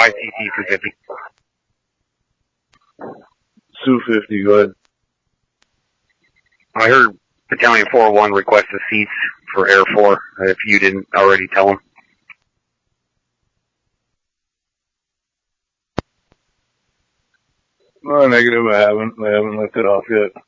YCT 250. Sioux 50, go ahead. I heard Battalion 401 requested seats for Air 4, if you didn't already tell them. No, negative, I haven't left it off yet.